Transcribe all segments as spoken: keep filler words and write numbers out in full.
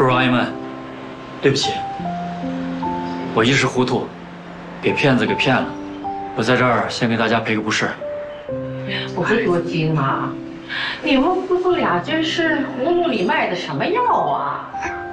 叔叔阿姨们，对不起，我一时糊涂，给骗子给骗了。我在这儿先给大家赔个不是。 我说多金啊，你们夫妇俩这是葫芦里卖的什么药啊？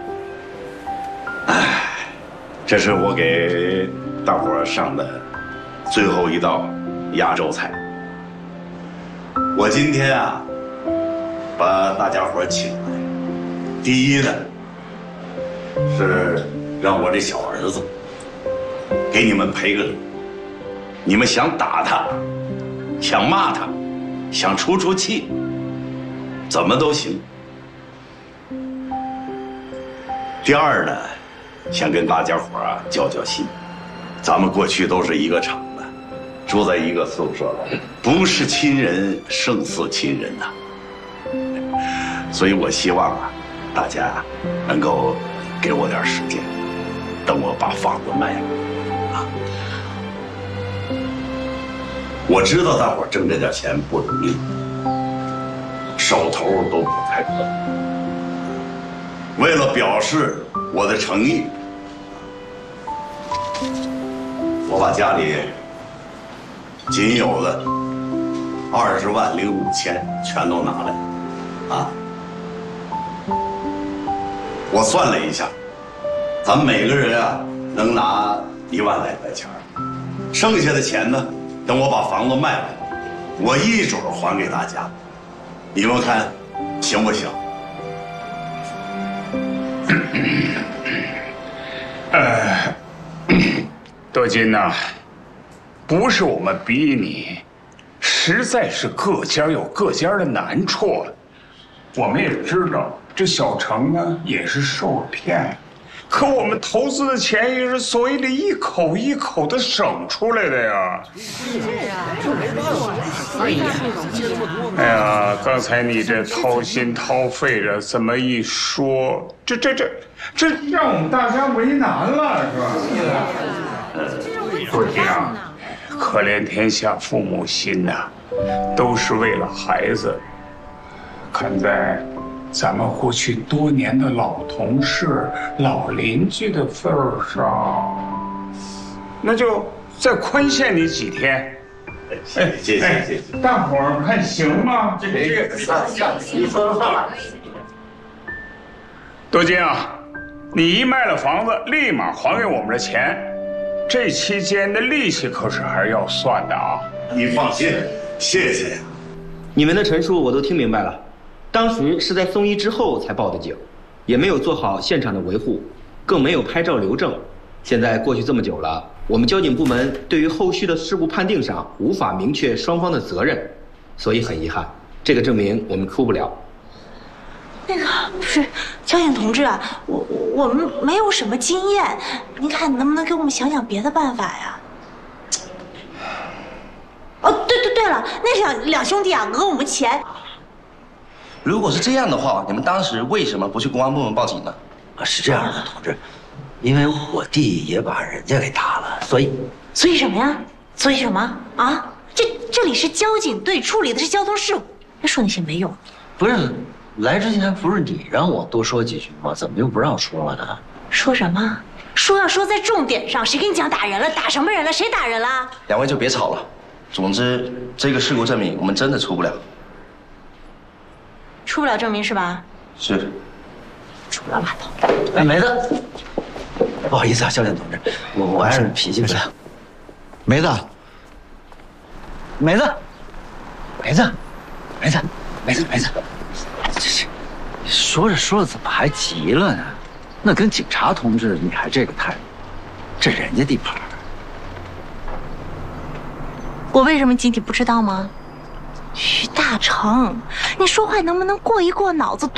哎，这是我给大伙儿上的最后一道压轴菜。我今天啊，把大家伙儿请来，第一呢，是让我这小儿子给你们赔个礼。你们想打他，想骂他，想出出气，怎么都行。第二呢，想跟大家伙啊交交心，咱们过去都是一个厂的，住在一个宿舍，不是亲人胜似亲人呐。所以我希望啊，大家能够给我点时间，等我把房子卖了啊。我知道大伙挣这点钱不容易，手头都不太稳。为了表示我的诚意，我把家里仅有的二十万零五千全都拿来，啊！我算了一下，咱们每个人啊能拿一万来块钱，剩下的钱呢，等我把房子卖了，我一准还给大家。你们看行不行？ 呃，多金呐，不是我们逼你，实在是各家有各家的难处。我们也知道，这小程呢也是受了骗，可我们投资的钱也是所谓的一口一口的省出来的呀。是啊，就没办法。哎呀，哎呀，刚才你这掏心掏肺的这么一说，这这这这让我们大家为难了，是吧？呃，多金啊，可怜天下父母心呐，都是为了孩子。看在咱们过去多年的老同事、老邻居的份儿上，那就再宽限你几天。 谢谢谢谢谢谢， 大伙儿看行吗？这个这个， 你说的话。 多金啊，你一卖了房子，立马还给我们的钱，这期间的利息可是还是要算的啊。 你放心，谢谢呀。 你们的陈述我都听明白了。当时是在送医之后才报的警，也没有做好现场的维护，更没有拍照留证。现在过去这么久了，我们交警部门对于后续的事故判定上无法明确双方的责任，所以很遗憾，这个证明我们出不了。 那个不是交警同志啊，我我们没有什么经验，您看能不能给我们想想别的办法呀？哦，对对对了，那两两兄弟啊讹我们钱。 如果是这样的话，你们当时为什么不去公安部门报警呢？ 啊，是这样的，同志，因为我弟也把人家给打了，所以， 所以什么呀？所以什么啊？这这里是交警队，处理的是交通事故，别说那些没用。 不是，来之前不是你让我多说几句吗？怎么又不让说了呢？ 说什么？说要说在重点上，谁跟你讲打人了？打什么人了？谁打人了？ 两位就别吵了。总之，这个事故证明我们真的出不了。 出不了证明是吧？ 是。 出不了码头。 哎，梅子，不好意思啊，交警同志，我我还是脾气不太好。梅子，梅子，梅子，梅子，梅子，梅子，这是说着说着怎么还急了呢？那跟警察同志你还这个态度，这人家地盘。 我为什么集体不知道吗？于大成，你说话能不能过一过脑子？